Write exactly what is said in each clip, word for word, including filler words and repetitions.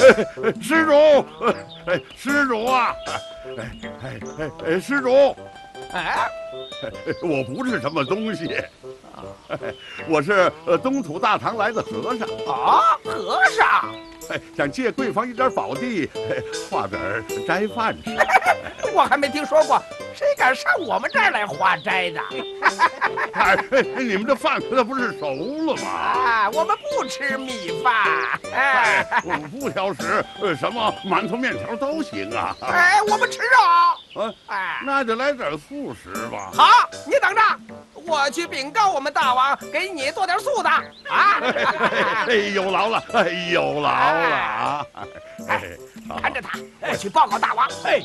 施主，哎，施主啊，哎哎哎哎，施主， 哎， 我不是什么东西，我是呃东土大唐来的和尚。 啊，和尚， 哎，想借贵方一点宝地，化点斋饭吃。 我还没听说过谁敢上我们这儿来化斋的。 哎，你们这饭那不是熟了吗？ 啊，我们不吃米饭。 哎，我不挑食，什么馒头、面条都行啊。 哎，我们吃肉。 啊， 哎， 那就来点素食吧。 好，你等着，我去禀告我们大王，给你做点素的啊。 哎，有劳了，哎，有劳了啊！ 哎，看着他，我去报告大王。哎，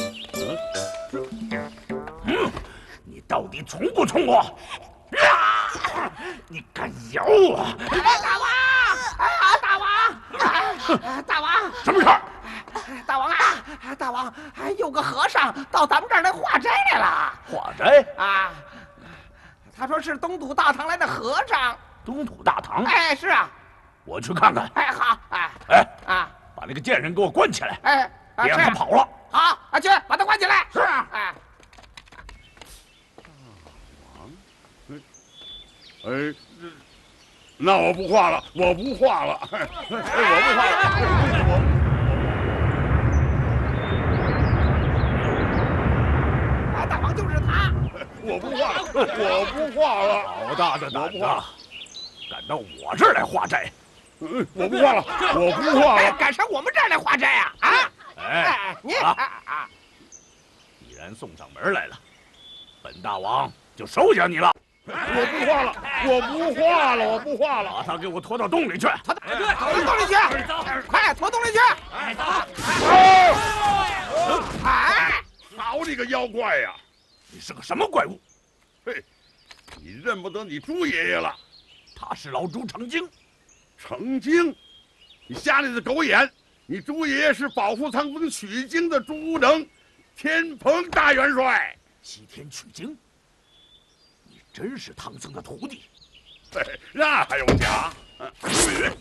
嗯，你到底从不从我？啊！你敢咬我？ 哎，大王！哎呀，大王！大王！ 什么事儿？ 大王啊，大王，有个和尚到咱们这儿来化斋来了。 化斋啊？他说是东土大唐来的和尚。 东土大唐？ 哎，是啊。 我去看看。 哎，好。哎哎啊， 把那个贱人给我关起来。 哎， 别让他跑了。 好，啊，去把他关起来。 是啊。 哎。 哎，那我不画了，我不画了，哎，我不画了，我。 啊，大王就是他。 我不画了，我不画了。 好大的胆子，敢到我这儿来化斋！ 嗯，我不画了，我不画了。 敢上我们这儿来化斋啊？啊！ 哎， 你啊啊！既然送上门来了，本大王就收下你了。 我不画了，我不画了，我不画了。 把他给我拖到洞里去。 拖到洞里去，快拖洞里去！哎，走！哎， 好你个妖怪呀！ 你是个什么怪物？ 嘿，你认不得你朱爷爷了。 他是老朱成精。 成精？你瞎了你的狗眼！你朱爷爷是保护苍风取经的朱能，天蓬大元帅。 西天取经？你真是唐僧的徒弟？ 嘿，那还用讲？